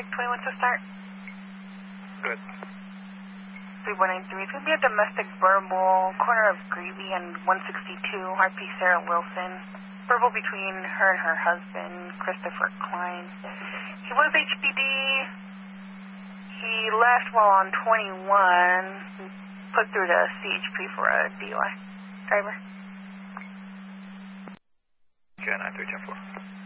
21 to start. Good. 3193. It's going to be a domestic verbal, corner of Greeley and 162, RP Sarah Wilson. Verbal between her and her husband, Christopher Klein. He was HPD. He left while on 21, put through to CHP for a DUI. Driver. Okay, 9310-4.